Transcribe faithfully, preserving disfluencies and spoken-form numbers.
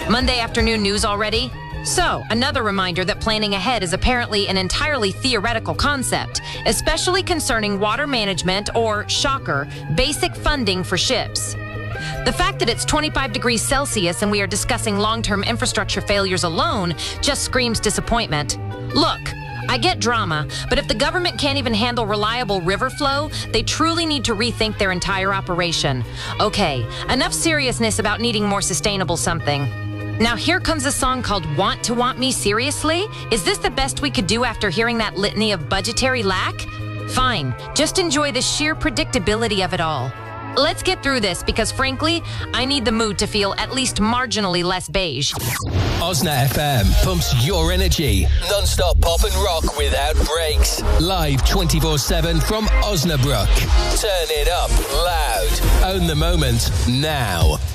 Monday afternoon news already? So, another reminder that planning ahead is apparently an entirely theoretical concept, especially concerning water management or, shocker, basic funding for ships. The fact that it's twenty-five degrees Celsius and we are discussing long-term infrastructure failures alone just screams disappointment. Look, I get drama, but if the government can't even handle reliable river flow, they truly need to rethink their entire operation. Okay, enough seriousness about needing more sustainable something. Now here comes a song called Want to Want Me Seriously? Is this the best we could do after hearing that litany of budgetary lack? Fine, just enjoy the sheer predictability of it all. Let's get through this because, frankly, I need the mood to feel at least marginally less beige. Osna F M pumps your energy. Non-stop pop and rock without breaks. Live twenty-four seven from Osnabrück. Turn it up loud. Own the moment now.